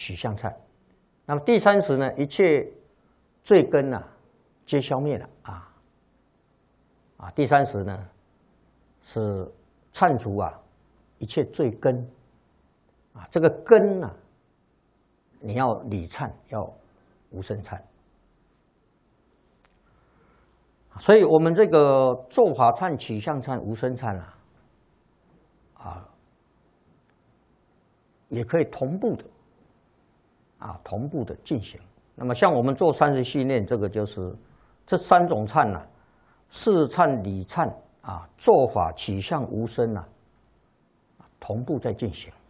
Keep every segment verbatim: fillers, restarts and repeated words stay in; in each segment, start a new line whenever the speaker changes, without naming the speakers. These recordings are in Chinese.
取向忏。那么第三十呢，一切罪根呢、啊，皆消灭了啊啊！第三十呢，是忏除啊一切罪根啊，这个根呢、啊，你要理忏，要无生忏。所以我们这个做法忏、取向忏、无生忏啊，啊，也可以同步的。啊，同步的进行。那么，像我们做三十系念，这个就是这三种忏呐、啊，事忏、理忏啊，做法、取向、无生啊，同步在进行。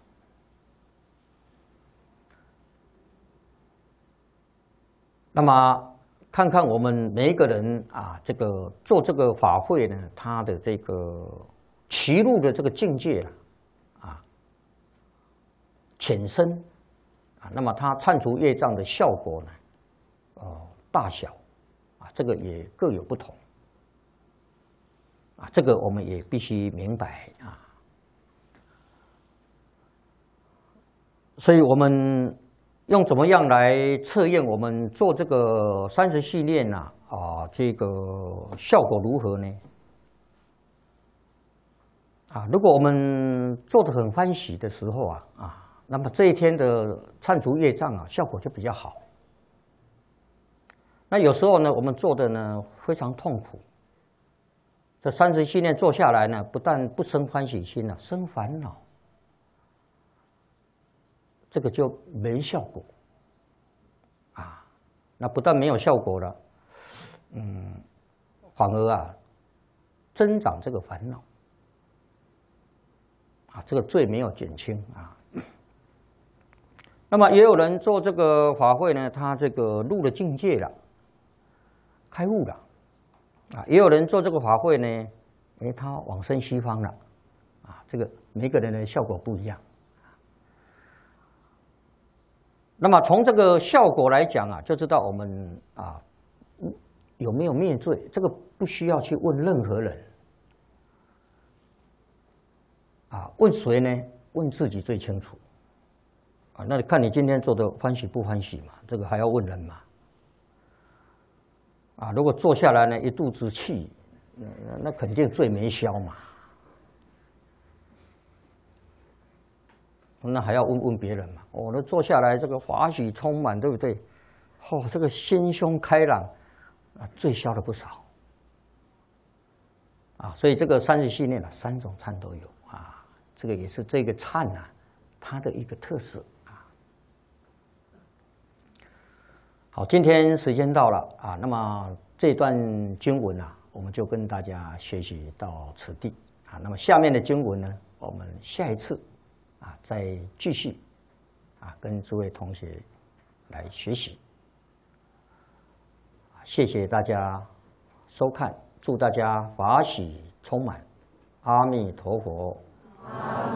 那么，看看我们每一个人啊，这个做这个法会呢，他的这个齐入的这个境界啊，啊，浅深。啊，那么它忏除业障的效果呢，哦，大小，啊，这个也各有不同，啊，这个我们也必须明白啊。所以我们用怎么样来测验我们做这个三十系列呢？啊，这个效果如何呢？啊，如果我们做得很欢喜的时候啊，啊。那么这一天的忏除业障啊，效果就比较好。那有时候呢，我们做的呢非常痛苦。这三十系念做下来呢，不但不生欢喜心了、啊，生烦恼，这个就没效果啊。那不但没有效果了，嗯，反而啊增长这个烦恼啊，这个罪没有减轻啊。那么也有人做这个法会呢，他这个入了境界了，开悟了，啊，也有人做这个法会呢，哎，他往生西方了，啊，这个每个人的效果不一样。那么从这个效果来讲啊，就知道我们啊有没有灭罪，这个不需要去问任何人，啊，问谁呢？问自己最清楚。啊，那你看你今天做的欢喜不欢喜嘛？这个还要问人嘛？啊，如果做下来呢，一肚子气，那那肯定罪没消嘛。那还要问问别人嘛？哦，那做下来这个法喜充满，对不对？哦，这个心胸开朗，啊，罪消了不少。啊，所以这个三十系念啊，三种忏都有啊，这个也是这个忏啊，它的一个特色。好，今天时间到了啊，那么这段经文啊，我们就跟大家学习到此地啊。那么下面的经文呢，我们下一次啊再继续啊跟诸位同学来学习。谢谢大家收看，祝大家法喜充满，阿弥陀佛。